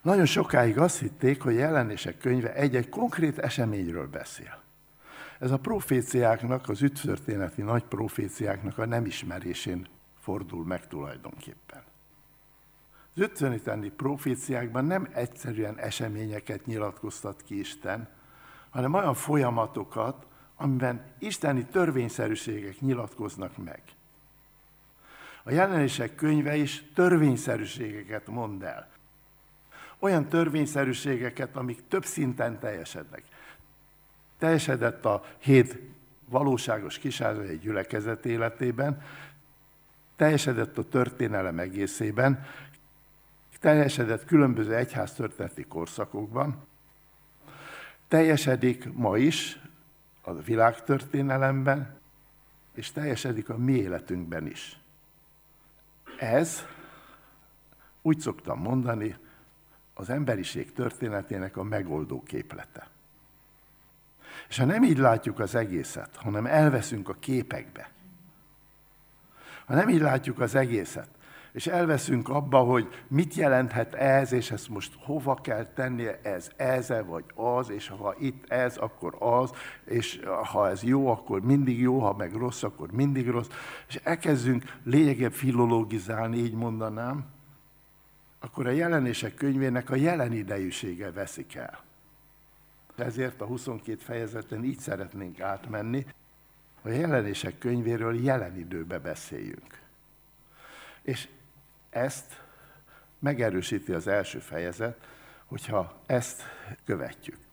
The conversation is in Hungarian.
Nagyon sokáig azt hitték, hogy a Jelenések könyve egy-egy konkrét eseményről beszél. Ez a proféciáknak, az üdvtörténeti nagy proféciáknak a nem ismerésén fordul meg tulajdonképpen. Az üdvtörténeti proféciákban nem egyszerűen eseményeket nyilatkoztat ki Isten, hanem olyan folyamatokat, amiben isteni törvényszerűségek nyilatkoznak meg. A Jelenések könyve is törvényszerűségeket mond el. Olyan törvényszerűségeket, amik több szinten teljesednek. Teljesedett a 7 valóságos kisázsai gyülekezet életében, teljesedett a történelem egészében, teljesedett különböző egyháztörténeti korszakokban, teljesedik ma is a világtörténelemben, és teljesedik a mi életünkben is. Ez, úgy szoktam mondani, az emberiség történetének a megoldó képlete. És ha nem így látjuk az egészet, hanem elveszünk a képekbe, ha nem így látjuk az egészet, és elveszünk abba, hogy mit jelenthet ez, és ezt most hova kell tennie, ez-e vagy az, és ha itt ez, akkor az, és ha ez jó, akkor mindig jó, ha meg rossz, akkor mindig rossz, és elkezdünk lényegében filológizálni, így mondanám, akkor a Jelenések könyvének a jelen idejűsége veszik el. Ezért a 22 fejezeten így szeretnénk átmenni, hogy a Jelenések könyvéről jelen időbe beszéljünk. És ezt megerősíti az első fejezet, hogyha ezt követjük.